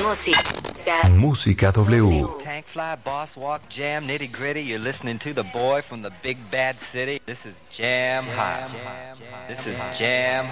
Música W. Tank fly, boss walk, jam, nitty gritty. You're listening to the boy from the big bad city. This is Jam Hot. This is Jam